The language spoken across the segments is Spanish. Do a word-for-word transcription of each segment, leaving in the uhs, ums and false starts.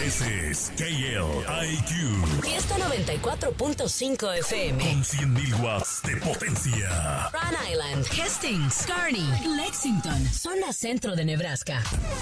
Ese es K L I Q. Fiesta noventa y cuatro punto cinco F M. Con cien mil watts de potencia. Rhode Island, Hastings, Kearney, Lexington, zona centro de Nebraska.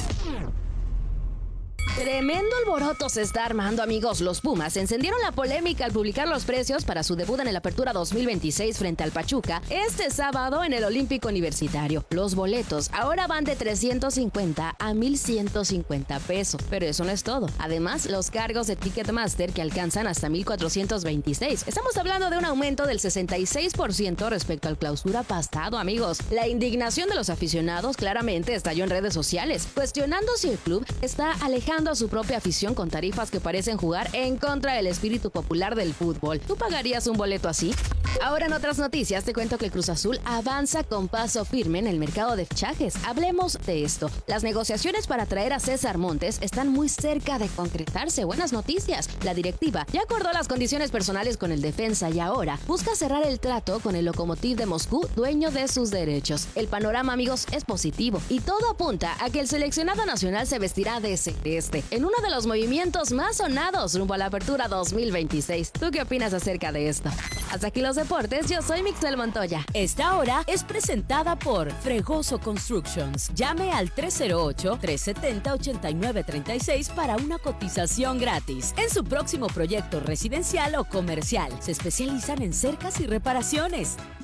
Tremendo alboroto se está armando, amigos. Los Pumas encendieron la polémica al publicar los precios para su debut en el Apertura dos mil veintiséis frente al Pachuca este sábado en el Olímpico Universitario. Los boletos ahora van de trescientos cincuenta a mil ciento cincuenta pesos, pero eso no es todo. Además, los cargos de Ticketmaster que alcanzan hasta mil cuatrocientos veintiséis. Estamos hablando de un aumento del sesenta y seis por ciento respecto al clausura pasado, amigos. La indignación de los aficionados claramente estalló en redes sociales, cuestionando si el club está alejando a su propia afición con tarifas que parecen jugar en contra del espíritu popular del fútbol. ¿Tú pagarías un boleto así? Ahora en otras noticias te cuento que el Cruz Azul avanza con paso firme en el mercado de fichajes. Hablemos de esto. Las negociaciones para traer a César Montes están muy cerca de concretarse. Buenas noticias. La directiva ya acordó las condiciones personales con el defensa y ahora busca cerrar el trato con el Lokomotiv de Moscú, dueño de sus derechos. El panorama, amigos, es positivo y todo apunta a que el seleccionado nacional se vestirá de celeste en uno de los movimientos más sonados rumbo a la Apertura dos mil veintiséis. ¿Tú qué opinas acerca de esto? Hasta aquí los deportes, yo soy Mixel Montoya. Esta hora es presentada por Fregoso Constructions. Llame al tres cero ocho, tres siete cero, ocho nueve tres seis para una cotización gratis. En su próximo proyecto residencial o comercial, se especializan en cercas y reparaciones.